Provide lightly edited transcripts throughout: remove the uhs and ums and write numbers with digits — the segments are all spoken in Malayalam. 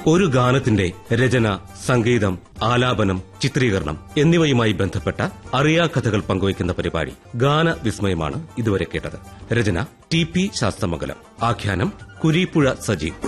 ഒരു ഗാനത്തിന്റെ രചന, സംഗീതം, ആലാപനം, ചിത്രീകരണം എന്നിവയുമായി ബന്ധപ്പെട്ട അറിയാക്കഥകൾ പങ്കുവയ്ക്കുന്ന പരിപാടി ഗാനവിസ്മയമാണ് ഇതുവരെ കേട്ടത്. രചന TP ശാസ്തമംഗലം. ആഖ്യാനം കുരീപ്പുഴ സജീവ്.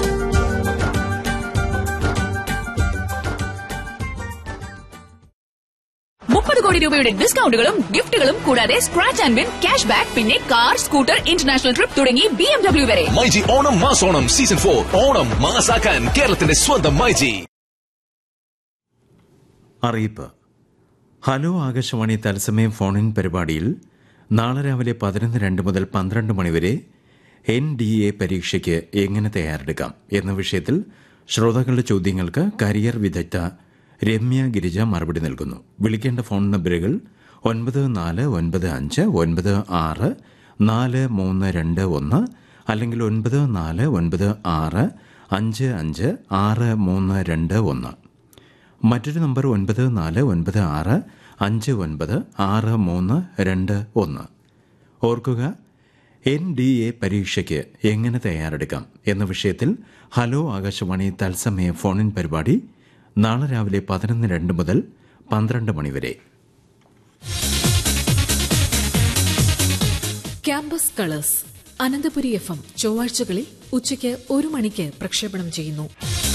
കോടി രൂപയുടെ ഡിസ്കൗണ്ടുകളും ഗിഫ്റ്റുകളും കൂടാതെ scratch and win, cash back, പിന്നെ കാർ, സ്കൂട്ടർ, ഇന്റർനാഷണൽ ട്രിപ്പ് തുടങ്ങി BMW വരെ. മൈജി ഓണം മാസോണം സീസൺ 4 ഓണം മാസാക്കാൻ കേരളത്തിന്റെ സ്വന്തം മൈജി. അറിയിപ്പ്. ഹലോ ആകാശവാണി തത്സമയം ഫോണിൻ പരിപാടിയിൽ നാളെ രാവിലെ 11:02 മുതൽ 12 മണിവരെ NDA പരീക്ഷയ്ക്ക് എങ്ങനെ തയ്യാറെടുക്കാം എന്ന വിഷയത്തിൽ ശ്രോതാക്കളുടെ ചോദ്യങ്ങൾക്ക് കരിയർ വിദഗ്ധ രമ്യ ഗിരിജ മറുപടി നൽകുന്നു. വിളിക്കേണ്ട ഫോൺ നമ്പറുകൾ 9496464321 അല്ലെങ്കിൽ 9496556321. മറ്റൊരു നമ്പർ 9496596321. ഓർക്കുക, NDA പരീക്ഷയ്ക്ക് എങ്ങനെ തയ്യാറെടുക്കാം എന്ന വിഷയത്തിൽ ഹലോ ആകാശവാണി തത്സമയ ഫോണിൻ പരിപാടി നാളെ രാവിലെ 11:02 മുതൽ 12 മണിവരെ. ക്യാമ്പസ് കളേഴ്സ് അനന്തപുരി FM ചൊവ്വാഴ്ചകളിൽ ഉച്ചയ്ക്ക് 1 മണിക്ക് പ്രക്ഷേപണം ചെയ്യുന്നു.